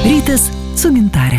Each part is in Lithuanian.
Rytas su Gintare.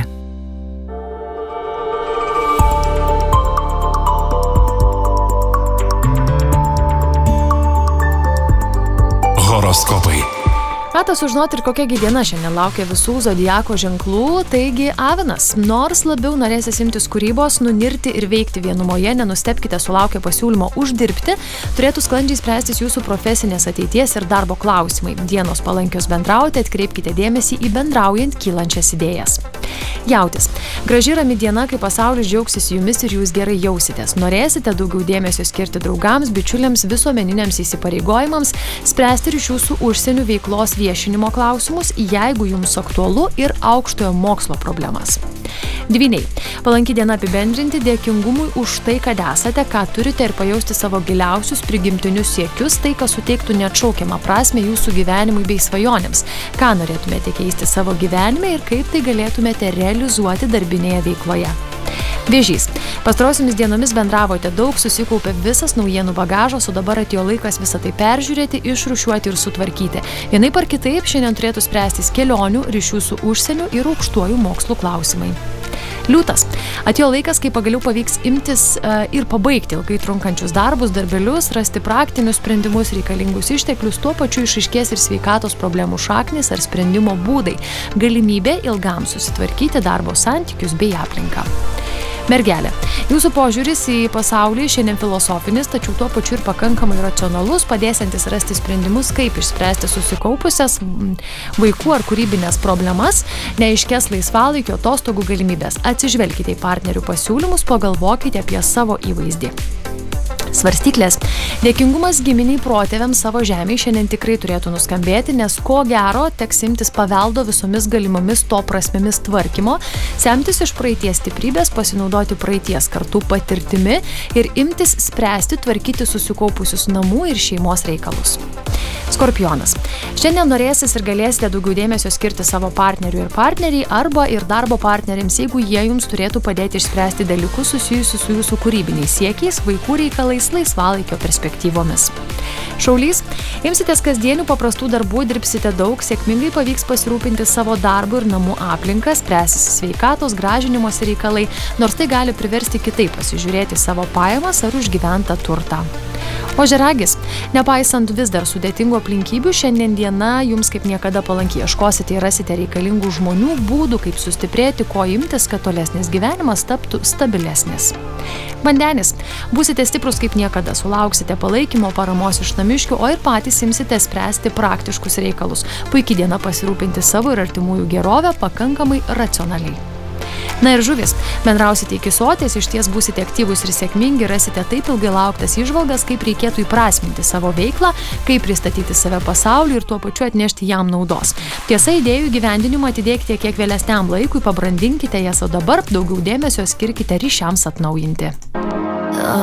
Horoskopai. Metas sužinoti ir kokiagi diena šiandien laukia visų zodiako ženklų, taigi Avinas, nors labiau norėsis imtis kūrybos, nunirti ir veikti vienumoje, nenustebkite sulaukę pasiūlymo uždirbti, turėtų sklandžiai spręstis jūsų profesinės ateities ir darbo klausimai. Dienos palankios bendrauti, atkreipkite dėmesį į bendraujant kylančias idėjas. Jautis. Graži rami diena, kai pasaulis džiaugsis jumis ir jūs gerai jausitės. Norėsite daugiau dėmesio skirti draugams, bičiuliams, visuomeniniams įsipareigojimams, spręsti ryšių su užsieniu veiklos viešinimo klausimus, jeigu jums aktualu, ir aukštojo mokslo problemas. Dvyniai. Palanki diena apibendrinti dėkingumui už tai, kad esate, ką turite, ir pajausti savo giliausius prigimtinius siekius, tai, kas suteiktų neatšaukiamą prasmę jūsų gyvenimui bei svajonėms. Ką norėtumėte keisti savo gyvenime ir kaip tai galėtumėte realizuoti darbinėje veikloje. Vėžys. Pastarosiomis dienomis bendravote daug, susikaupė visas naujienų bagažas, o dabar atėjo laikas visą tai peržiūrėti, išrūšiuoti ir sutvarkyti. Vienaip ar kitaip šiandien turėtų spręstis kelionių, ryšių su užsieniu ir aukštuoju mokslu klausimai. Liūtas. Atėjo laikas, kai pagaliau pavyks imtis ir pabaigti ilgai trunkančius darbus, darbelius, rasti praktinius sprendimus, reikalingus išteklius, tuo pačiu išaiškės ir sveikatos problemų šaknys ar sprendimo būdai, galimybė ilgam susitvarkyti darbo santykius bei aplinką. Mergelė. Jūsų požiūris į pasaulį šiandien filosofinis, tačiau tuo pačiu ir pakankamai racionalus, padėsiantis rasti sprendimus, kaip išspręsti susikaupusias vaikų ar kūrybinės problemas, neaiškės laisvalaikio atostogų galimybės. Atsižvelkite į partnerių pasiūlymus, pagalvokite apie savo įvaizdį. Svarstyklės. Dėkingumas giminiai protėviams savo žemėje šiandien tikrai turėtų nuskambėti, nes ko gero teks imtis paveldo visomis galimomis to prasmėmis tvarkymo, semtis iš praeities stiprybės, pasinaudoti praeities kartų patirtimi ir imtis spręsti, tvarkyti susikaupusius namų ir šeimos reikalus. Skorpionas. Šiandien norėsis ir galėsite daugiau dėmesio skirti savo partneriui ir partneriai arba ir darbo partneriams, jeigu jie jums turėtų padėti išspręsti dalykus susijusius su jūsų kūrybiniais siekiais, vaikų reikalais, laisvalaikio perspektyvomis. Šaulys. Imsitės kasdienių paprastų darbų, dirbsite daug, sėkmingai pavyks pasirūpinti savo darbu ir namų aplinką, spręsis sveikatos, gražinimosi reikalai, nors tai gali priversti kitaip pasižiūrėti savo pajamas ar užgyventą turtą. Ožiaragis. Nepaisant vis dar sudėtingų aplinkybių, šiandien diena jums kaip niekada palankiai, ieškosite ir rasite reikalingų žmonių, būdų, kaip sustiprėti, ko imtis, kad tolesnis gyvenimas taptų stabilesnis. Vandenis. Būsite stiprus kaip niekada, sulauksite palaikymo, paramos iš namiškių, o ir patys imsite spręsti praktiškus reikalus. Puikiai diena pasirūpinti savo ir artimųjų gerovę pakankamai racionaliai. Na ir žuvis. Bendrausite iki soties, išties būsite aktyvūs ir sėkmingi, rasite taip ilgai lauktas įžvalgas, kaip reikėtų įprasminti savo veiklą, kaip pristatyti save pasauliui ir tuo pačiu atnešti jam naudos. Tiesa, idėjų įgyvendinimą atidėkite kiek vėlesniam laikui, pabrandinkite jas, o dabar daugiau dėmesio skirkite ryšiams atnaujinti.